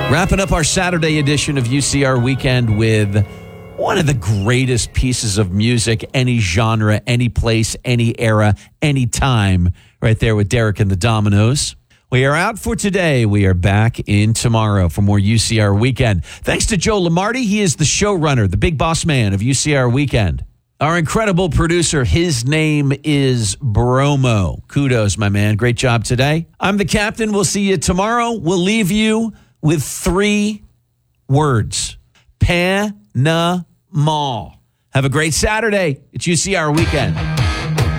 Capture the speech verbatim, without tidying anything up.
Wrapping up our Saturday edition of U C R Weekend with one of the greatest pieces of music, any genre, any place, any era, any time, right there with Derek and the Dominoes. We are out for today. We are back in tomorrow for more U C R Weekend. Thanks to Joe Lamarty. He is the showrunner, the big boss man of U C R Weekend. Our incredible producer, his name is Bromo. Kudos, my man. Great job today. I'm the captain. We'll see you tomorrow. We'll leave you with three words. Panama. Have a great Saturday. It's U C R Weekend.